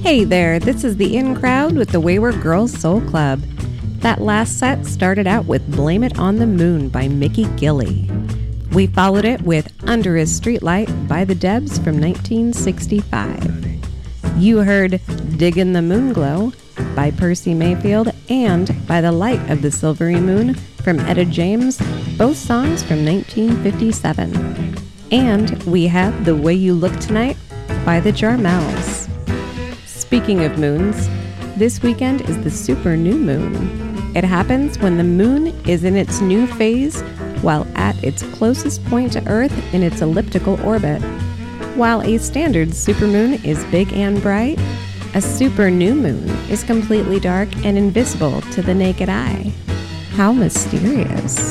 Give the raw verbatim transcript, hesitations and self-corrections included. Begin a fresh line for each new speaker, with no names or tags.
Hey there, this is the In Crowd with the Wayward Girls Soul Club. That last set started out with Blame It on the Moon by Mickey Gilley. We followed it with Under a Streetlight by the Debs from nineteen sixty-five. You heard Diggin' the Moonglow by Percy Mayfield and By the Light of the Silvery Moon from Etta James, both songs from nineteen fifty-seven. And we had The Way You Look Tonight by the Jarmels. Speaking of moons, this weekend is the super new moon. It happens when the moon is in its new phase while at its closest point to Earth in its elliptical orbit. While a standard supermoon is big and bright, a super new moon is completely dark and invisible to the naked eye. How mysterious.